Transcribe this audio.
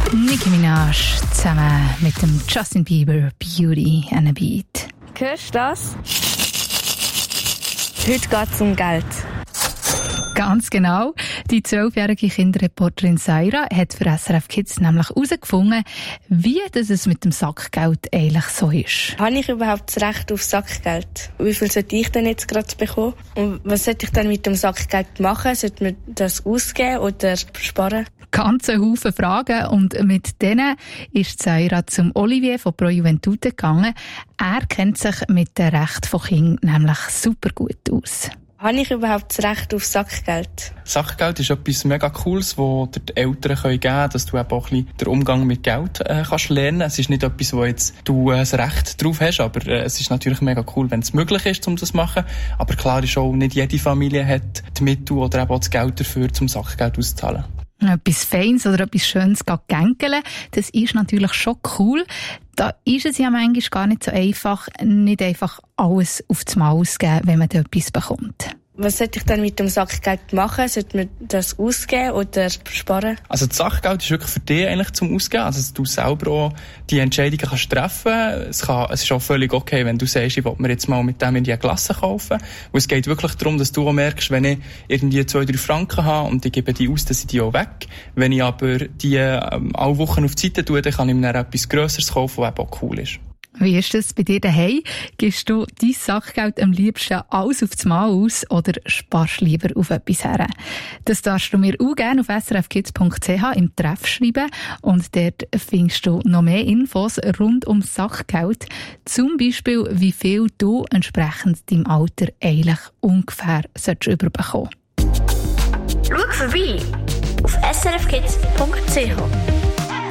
Nicki Minaj zusammen mit dem Justin Bieber Beauty and a Beat. Hörst du das? Heute geht es um Geld. Ganz genau. Die 12-jährige Kinderreporterin Saira hat für SRF Kids nämlich herausgefunden, wie das es mit dem Sackgeld eigentlich so ist. Habe ich überhaupt das Recht auf Sackgeld? Wie viel sollte ich denn jetzt gerade bekommen? Und was sollte ich dann mit dem Sackgeld machen? Sollte man das ausgeben oder sparen? Ganz ein Haufen Fragen und mit denen ist Saira zum Olivier von Pro Juventute gegangen. Er kennt sich mit den Rechten von Kindern nämlich super gut aus. Habe ich überhaupt das Recht auf Sackgeld? Sackgeld ist etwas mega Cooles, das dir die Eltern geben können, dass du eben auch ein bisschen den Umgang mit Geld kannst lernen. Es ist nicht etwas, wo jetzt du ein Recht drauf hast, aber es ist natürlich mega cool, wenn es möglich ist, um das zu machen. Aber klar ist auch, nicht jede Familie hat die Mittel oder eben auch das Geld dafür, um Sackgeld auszuzahlen. Etwas Feines oder etwas Schönes gänkeln, das ist natürlich schon cool. Da ist es ja manchmal gar nicht so einfach, nicht einfach alles auf das Mal auszugeben, wenn man da etwas bekommt. Was sollte ich dann mit dem Sackgeld machen? Sollte man das ausgeben oder sparen? Also das Sackgeld ist wirklich für dich eigentlich zum Ausgeben. Also dass du selber auch die Entscheidungen kannst treffen. Es ist auch völlig okay, wenn du sagst, ich will mir jetzt mal mit dem in die Klasse kaufen. Und es geht wirklich darum, dass du auch merkst, wenn ich irgendwie 2-3 Franken habe und ich gebe die aus, dass ich die auch weg. Wenn ich aber die alle Wochen auf die Seite tue, dann kann ich mir dann etwas Grösseres kaufen, was eben auch cool ist. Wie ist das bei dir daheim? Gibst du dein Sackgeld am liebsten alles auf das Mal aus oder sparst lieber auf etwas her? Das darfst du mir auch gerne auf srfkids.ch im Treff schreiben und dort findest du noch mehr Infos rund um Sackgeld. Zum Beispiel, wie viel du entsprechend deinem Alter eigentlich ungefähr überbekommen solltest. Schau vorbei auf srfkids.ch.